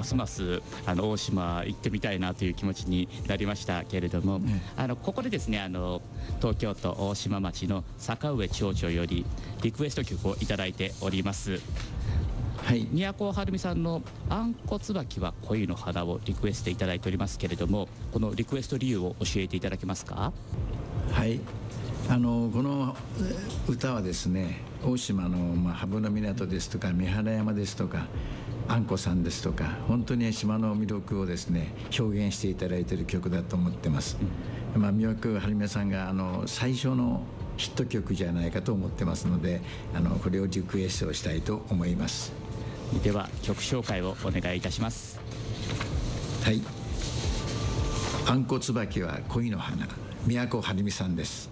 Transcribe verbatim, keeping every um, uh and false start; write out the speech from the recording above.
ますますあの大島行ってみたいなという気持ちになりましたけれども、ね、あのここでですねあの東京都大島町の坂上町長よりリクエスト曲をいただいております。はい、都はるみさんの「あんこ椿は恋の花」をリクエストいただいておりますけれども、このリクエスト理由を教えていただけますか？ はい、あのこの歌はですね、大島の、まあ、羽生の港ですとか三原山ですとかあんこさんですとか、本当に島の魅力をですね表現していただいている曲だと思ってます。うん、まあ、三輪はるみさんがあの最初のヒット曲じゃないかと思ってますので、あのこれをリクエストしたいと思います。 では曲紹介をお願いいたします。 はい、あんこ椿は恋の花、都はるみさんです。